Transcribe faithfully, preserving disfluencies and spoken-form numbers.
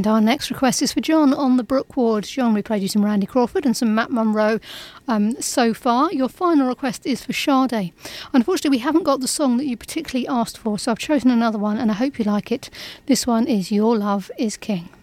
And our next request is for John on the Brook Ward. John, we played you some Randy Crawford and some Matt Monro um, so far. Your final request is for Sade. Unfortunately, we haven't got the song that you particularly asked for, so I've chosen another one and I hope you like it. This one is Your Love is King.